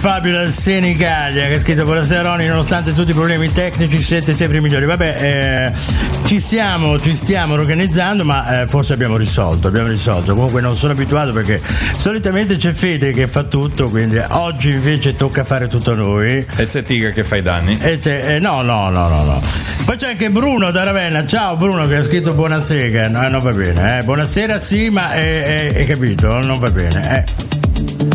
Fabio da Senigallia che ha scritto: buonasera Ronny, nonostante tutti i problemi tecnici siete sempre i migliori. Vabbè, ci stiamo organizzando, ma forse abbiamo risolto. Comunque non sono abituato perché solitamente c'è Fede che fa tutto, quindi oggi invece tocca fare tutto a noi. E c'è Tiga che fa i danni. E c'è, no. Poi c'è anche Bruno da Ravenna. Ciao Bruno, che ha scritto buonasera. No, non va bene. Buonasera sì, ma hai capito? Non va bene.